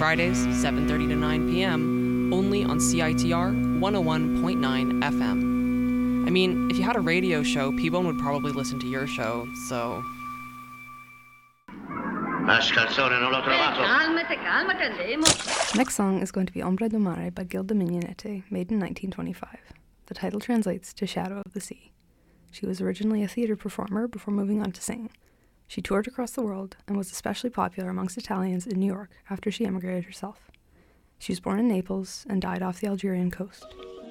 Fridays, 7:30 to 9 p.m., only on CITR 101.9 FM. I mean, if you had a radio show, P-Bone would probably listen to your show, so... Mascalzone, non l'ho trovato. Calmate, andiamo. Next song is going to be Ombra do Mare by Gilda Mignonette, made in 1925. The title translates to Shadow of the Sea. She was originally a theatre performer before moving on to singing. She toured across the world and was especially popular amongst Italians in New York after she emigrated herself. She was born in Naples and died off the Algerian coast.